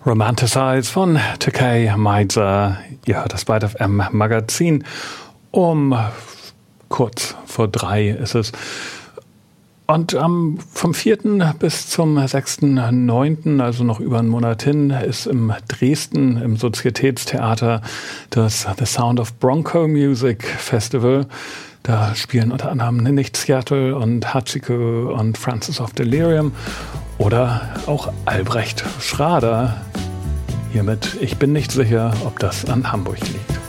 Romanticize von Takei Meiza. Ihr hört das Byte FM Magazin. Um kurz vor 3 ist es. Und vom 4. bis zum 6.9., also noch über einen Monat hin, ist in Dresden im Sozietätstheater das The Sound of Bronco Music Festival. Da spielen unter anderem Nick Seattle und Hachiko und Francis of Delirium oder auch Albrecht Schrader. Hiermit, ich bin nicht sicher, ob das an Hamburg liegt.